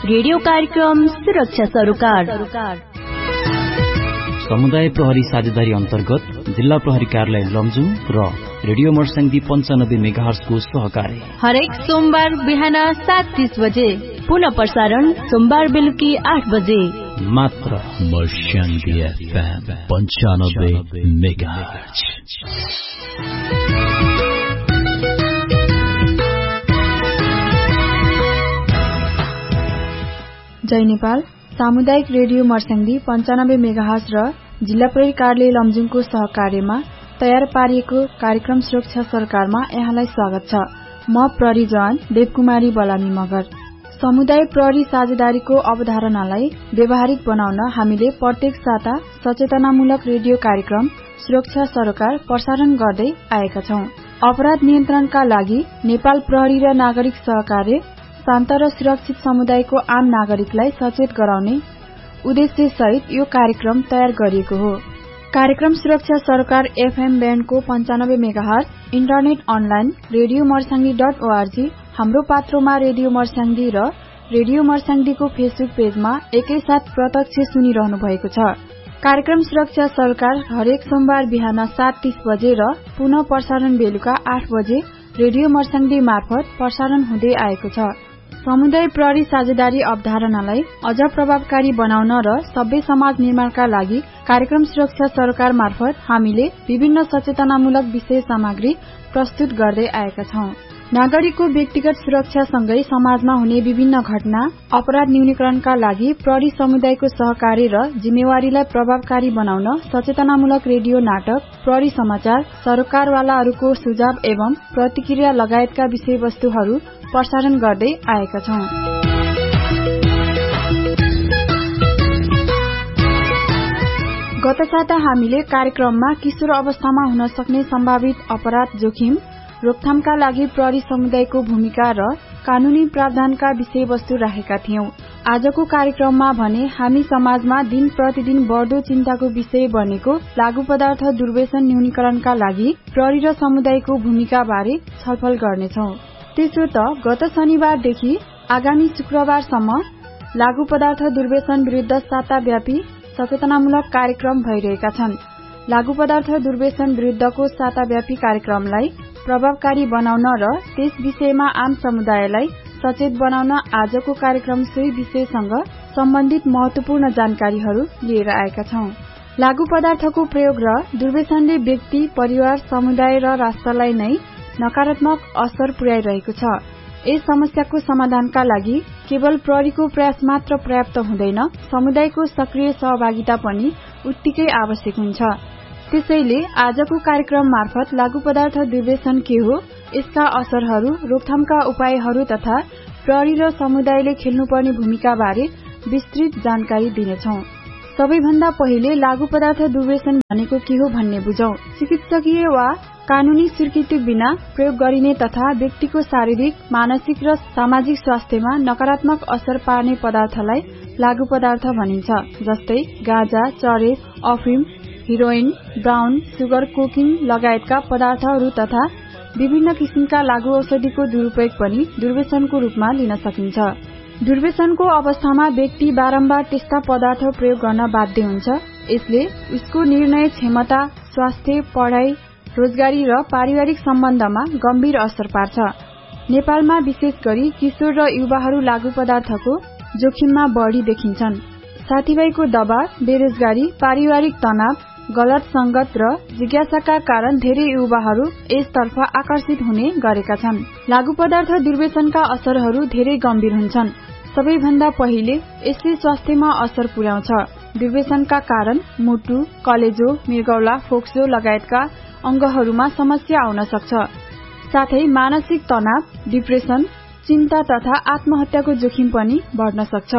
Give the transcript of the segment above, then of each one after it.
Radio कार्यक्रम सुरक्षा सरोकार। समुदाय प्रहरी साझेदारी अन्तर्गत जिल्ला प्रहरी कार्यालय लमजुङ र रेडियो मर्स्याङ्दी 95 मेगाहर्ज को सहकार्य हरेक सोमबार बिहान 7:30 बजे, पुनः प्रसारण सोमबार बेलुकी 8 बजे, मात्र मर्स्याङ्दी FM 95 मेगाहर्ज। जय नेपाल। सामुदायिक रेडियो मर्स्याङ्दी 95 मेगाहर्ज र जिल्ला प्रहरी कार्यालय लमजुङको सहकार्यमा तयार पारिएको कार्यक्रम सुरक्षा सरकारमा यहाँलाई स्वागत छ। म प्रहरी जवान देवकुमारी बलामी मगर। समुदाय प्रहरी साझेदारीको अवधारणालाई व्यावहारिक बनाउन हामीले प्रत्येक साता सचेतनामूलक रेडियो कार्यक्रम सुरक्षा सरकार प्रसारण गर्दै आएका छौं। अपराध नियन्त्रणका लागि नेपाल प्रहरी र नागरिक सहकार्य शान्त र सुरक्षित समुदायको आम नागरिकलाई सचेत गराउने उद्देश्य सहित यो कार्यक्रम तयार गरिएको हो। कार्यक्रम सुरक्षा सरकार FM ब्यान्डको 95 megahertz, internet online radio मर्स्याङ्दी.org, हाम्रो पात्रोमा रेडियो मर्स्याङ्दी र रेडियो मर्स्याङ्दीको फेसबुक पेजमा एकैसाथ प्रत्यक्ष सुनिरहनु भएको छ। कार्यक्रम सुरक्षा सरकार हरेक सोमबार बिहान 7:30 बजे र पुनः प्रसारण बेलुका 8 बजे रेडियो मर्स्याङ्दी मार्फत प्रसारण हुँदै आएको छ। समुदाय प्रहरी साझेदारी अवधारणालाई अझ प्रभावकारी बनाउन र सभ्य समाज निर्माणका लागि कार्यक्रम सुरक्षा सरकार मार्फत हामीले विभिन्न सचेतनामूलक विषय सामग्री प्रस्तुत गर्दै आएका छौं। नागरिकको व्यक्तिगत सुरक्षासँगै समाजमा हुने विभिन्न घटना अपराध न्यूनीकरणका लागि प्रहरी समुदायको सहकार्य र जिम्मेवारीलाई प्रभावकारी बनाउन सचेतनामूलक रेडियो नाटक, प्रहरी समाचार, सरकारवालाहरूको सुझाव एवं प्रतिक्रिया लगायतका विषयवस्तुहरू प्रसारण गर्दै आएका छौं। गत साता हामीले कार्यक्रममा किशोर अवस्थामा हुन सक्ने सम्भावित अपराध जोखिम रोकथामका लागि प्रहरी समुदायको भूमिका र कानूनी प्रावधानका विषयवस्तु राखेका थियौं। आजको कार्यक्रममा भने हामी समाजमा दिन प्रतिदिन बढ्दो चिन्ताको विषय बनेको लागू पदार्थ दुर्व्यसन न्यूनीकरणका लागि प्रहरी र समुदायको भूमिका बारे छलफल गर्नेछौं। त्यसो त गत शनिबारदेखि आगामी शुक्रबारसम्म लागू पदार्थ दुर्व्यसन विरुद्ध साताव्यापी सचेतनामूलक कार्यक्रम भइरहेका छन्। लागू पदार्थ दुर्व्यसन विरुद्धको साताव्यापी कार्यक्रमलाई प्रभावकारी बनाउन र त्यस विषयमा आम समुदायलाई सचेत बनाउन आजको कार्यक्रम सोही विषयसँग सम्बन्धित महत्वपूर्ण जानकारीहरू लिएर आएका छौं। लागू पदार्थको प्रयोग र दुर्व्यसनले व्यक्ति, परिवार, समुदाय र राष्ट्रलाई नै नकारात्मक असर पुर्याइरहेको छ। यस समस्याको समाधानका लागि केवल प्रहरीको प्रयास मात्र पर्याप्त हुँदैन, समुदायको सक्रिय सहभागिता पनि उत्तिकै आवश्यक हुन्छ। त्यसैले आजको कार्यक्रम मार्फत लागू पदार्थ दुर्व्यसन के हो, यसका असरहरू, रोकथामका उपायहरू तथा प्रहरी र समुदायले खेल्नुपर्ने भूमिका बारे विस्तृत जानकारी दिनेछौं। सबैभन्दा पहिले लागू पदार्थ दुर्व्यसन भनेको के हो भन्ने बुझौं। चिकित्सकीय वा कानूनी स्वीकृति बिना प्रयोग गरिने तथा व्यक्तिको शारीरिक, मानसिक र सामाजिक स्वास्थ्यमा नकारात्मक असर पार्ने पदार्थलाई लागू पदार्थ भनिन्छ। जस्तै गाँजा, चरेस, अफिम, हिरोइन, ब्राउन सुगर, कोकिन लगायतका पदार्थहरू तथा विभिन्न किसिमका लागू औषधिको दुरुपयोग पनि दुर्व्यसनको रूपमा लिन सकिन्छ। दुर्व्यसनको अवस्थामा व्यक्ति बारम्बार त्यस्ता पदार्थ प्रयोग गर्न बाध्य हुन्छ। यसले उसको निर्णय क्षमता, स्वास्थ्य, पढाइ, रोजगारी र पारिवारिक सम्बन्धमा गम्भीर असर पार्छ। नेपालमा विशेष गरी किशोर र युवाहरू लागू पदार्थको जोखिममा बढ़ी देखिन्छन्। साथीभाइको दबाव, बेरोजगारी, पारिवारिक तनाव, गलत संगत र जिज्ञासाका कारण धेरै युवाहरू यसतर्फ आकर्षित हुने गरेका छन्। लागू पदार्थ दुर्व्यसनका असरहरू धेरै गम्भीर हुन्छन्। सबैभन्दा पहिले यसले स्वास्थ्यमा असर पुर्याउँछ। दुर्व्यसनका कारण मुटु, कलेजो, मृगौला, फोक्सो लगायतका अंगहरूमा समस्या आउन सक्छ। साथै मानसिक तनाव, डिप्रेसन, चिन्ता तथा आत्महत्याको जोखिम पनि बढ्न सक्छ।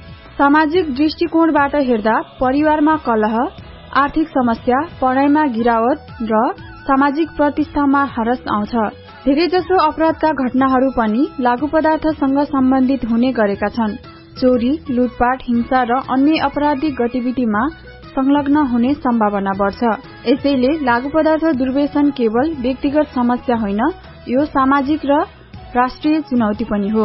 सामाजिक दृष्टिकोणबाट हेर्दा परिवारमा कलह, आर्थिक समस्या, पढाइमा गिरावट र सामाजिक प्रतिष्ठामा ह्रास आउँछ। धेरैजसो अपराधका घटनाहरू पनि लागू पदार्थसँग सम्बन्धित हुने गरेका छन्। चोरी, लुटपाट, हिंसा र अन्य आपराधिक गतिविधिमा संलग्न हुने सम्भावना बढ्छ। यसैले लागू पदार्थ दुर्व्यसन केवल व्यक्तिगत समस्या होइन, यो सामाजिक र राष्ट्रिय चुनौती पनि हो।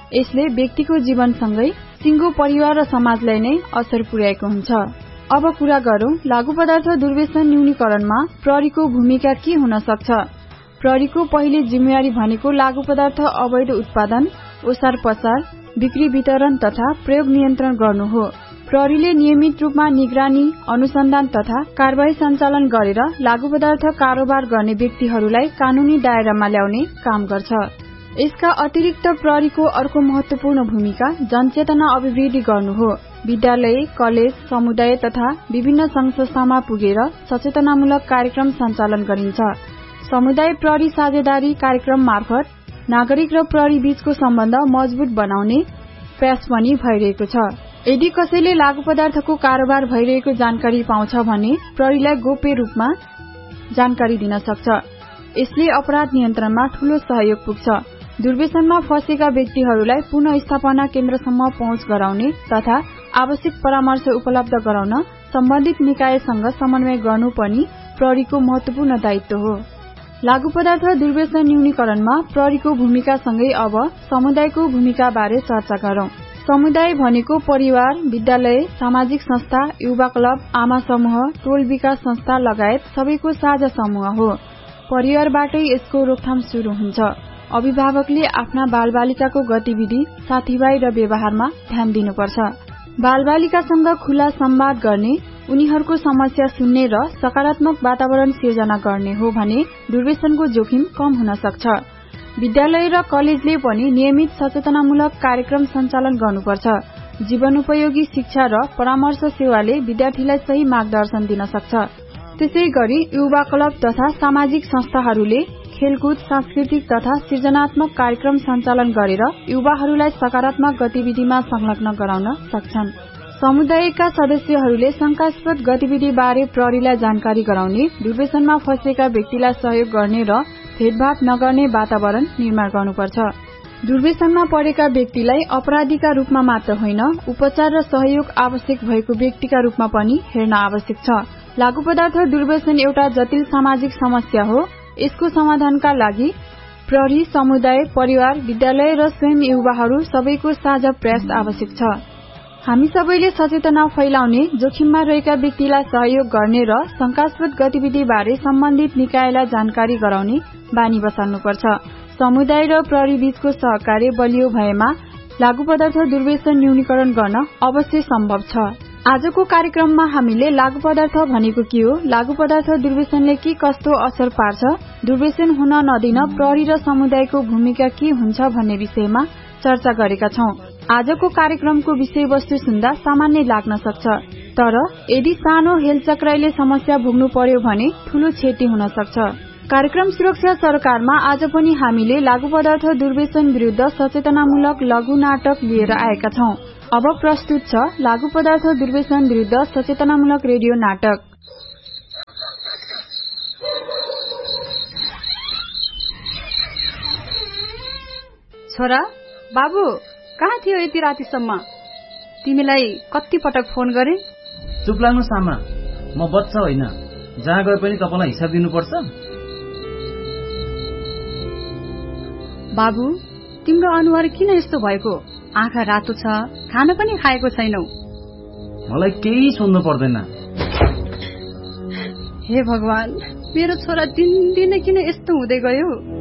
यसले व्यक्तिको जीवनसँगै सिङ्गो परिवार र समाजलाई नै असर पुर्याएको हुन्छ। अब कुरा गरौं लागू पदार्थ दुर्व्यसन न्यूनीकरणमा प्रहरीको भूमिका के हुन सक्छ। प्रहरीको पहिलो जिम्मेवारी भनेको लागू पदार्थ अवैध उत्पादन, ओसार पसार, बिक्री वितरण तथा प्रयोग नियन्त्रण गर्नु हो। प्रहरीले नियमित रूपमा निगरानी, अनुसन्धान तथा कारबाही सञ्चालन गरेर लागू पदार्थ कारोबार गर्ने व्यक्तिहरूलाई कानूनी दायरामा ल्याउने काम गर्छ। यसका अतिरिक्त प्रहरीको अर्को महत्वपूर्ण भूमिका जनचेतना अभिवृद्धि गर्नु हो। विद्यालय, कलेज, समुदाय तथा विभिन्न संघ संस्थामा पुगेर सचेतनामूलक कार्यक्रम सञ्चालन गरिन्छ। समुदाय प्रहरी साझेदारी कार्यक्रम मार्फत नागरिक र प्रहरी बीचको सम्बन्ध मजबुत बनाउने प्रयास पनि भइरहेको छ। यदि कसैले लागू पदार्थको कारोबार भइरहेको जानकारी पाउँछ भने प्रहरीलाई गोप्य रूपमा जानकारी दिन सक्छ। यसले अपराध नियन्त्रणमा ठूलो सहयोग पुग्छ। दुर्व्यसनमा फँसेका व्यक्तिहरूलाई पुनः स्थापना केन्द्रसम्म पहुँच गराउने तथा आवश्यक परामर्श उपलब्ध गराउन सम्बन्धित निकायसँग समन्वय गर्नु पनि प्रहरीको महत्वपूर्ण दायित्व हो। लागू पदार्थ दुर्व्यसन न्यूनीकरणमा प्रहरीको भूमिकासँगै अब समुदायको भूमिका बारे चर्चा गरौं। समुदाय भनेको परिवार, विद्यालय, सामाजिक संस्था, युवा क्लब, आमा समूह, टोल विकास संस्था लगायत सबैको साझा समूह हो। परिवारबाटै यसको रोकथाम शुरू हुन्छ। अभिभावकले आफ्ना बालबालिकाको गतिविधि, साथीभाइ र व्यवहारमा ध्यान दिनुपर्छ। बालबालिकासँग खुला संवाद गर्ने, उनीहरूको समस्या सुन्ने र सकारात्मक वातावरण सिर्जना गर्ने हो भने दुर्व्यसनको जोखिम कम हुन सक्छ। विद्यालय र कलेजले पनि नियमित सचेतनामूलक कार्यक्रम सञ्चालन गर्नुपर्छ। जीवनोपयोगी शिक्षा र परामर्श सेवाले विद्यार्थीलाई सही मार्गदर्शन दिन सक्छ। त्यसैगरी युवा क्लब तथा सामाजिक संस्थाहरूले खेलकुद, सांस्कृतिक तथा सृजनात्मक कार्यक्रम सञ्चालन गरेर युवाहरूलाई सकारात्मक गतिविधिमा संलग्न गराउन सक्छन्। समुदायका सदस्यहरूले शंकास्पद गतिविधि बारे प्रहरीलाई जानकारी गराउने, दुर्व्यसनमा फँसेका व्यक्तिलाई सहयोग गर्ने र भेदभाव नगर्ने वातावरण निर्माण गर्नुपर्छ। दुर्व्यसनमा परेका व्यक्तिलाई अपराधीका रूपमा मात्र होइन, उपचार र सहयोग आवश्यक भएको व्यक्तिका रूपमा पनि हेर्न आवश्यक छ। लागू पदार्थ दुर्व्यसन एउटा जटिल सामाजिक समस्या हो। यसको समाधानका लागि प्रहरी, समुदाय, परिवार, विद्यालय र स्वयं युवाहरू सबैको साझा प्रयास आवश्यक छ। हामी सबैले सचेतना फैलाउने, जोखिममा रहेका व्यक्तिलाई सहयोग गर्ने र शंकास्पद गतिविधि बारे सम्बन्धित निकायलाई जानकारी गराउने बानी बसाल्नुपर्छ। समुदाय र प्रहरी बीचको सहकार्य बलियो भएमा लागू पदार्थ दुर्व्यसन न्यूनीकरण गर्न अवश्य सम्भव छ। आजको कार्यक्रममा हामीले लागू पदार्थ भनेको के हो, लागू पदार्थ दुर्व्यसनले के कस्तो असर पार्छ, दुर्व्यसन हुन नदिन प्रहरी र समुदायको भूमिका के हुन्छ भन्ने विषयमा चर्चा गरेका छौं। आजको कार्यक्रमको विषयवस्तु सुन्दा सामान्य लाग्न सक्छ, तर यदि सानो हेलचक्राइले समस्या भोग्नु पर्यो भने ठूलो क्षति हुन सक्छ। कार्यक्रम सुरक्षा सरकारमा आज पनि हामीले लागू पदार्थ दुर्व्यसन विरुद्ध सचेतनामूलक लघु नाटक लिएर आएका छौं। अब प्रस्तुत छ लागू पदार्थ दुर्व्यसन विरुद्ध सचेतनामूलक रेडियो नाटक। छोरा, बाबु कहाँ थियो यति रातिसम्म? तिमीलाई कति पटक फोन गरे? चुप लाग्नु सामा, म बच्चा होइन, जहाँ गए पनि तपाईलाई हिसाब दिनुपर्छ। बाबु, तिम्रो अनुहार किन यस्तो भएको? आँखा रातो छ, खाना पनि खाएको छैनौ। मलाई केही सोध्नु पर्दैन। हे भगवान, मेरो छोरा दिनदिनै किन यस्तो हुँदै गयो?